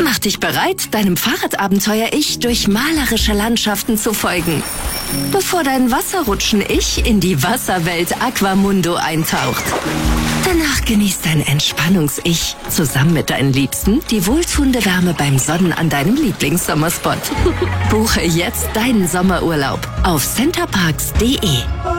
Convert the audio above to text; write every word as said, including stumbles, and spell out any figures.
Mach dich bereit, deinem Fahrradabenteuer-Ich durch malerische Landschaften zu folgen, bevor dein Wasserrutschen-Ich in die Wasserwelt Aquamundo eintaucht. Danach genießt dein Entspannungs-Ich zusammen mit deinen Liebsten die wohltuende Wärme beim Sonnen an deinem Lieblingssommerspot. Buche jetzt deinen Sommerurlaub auf centerparks punkt de.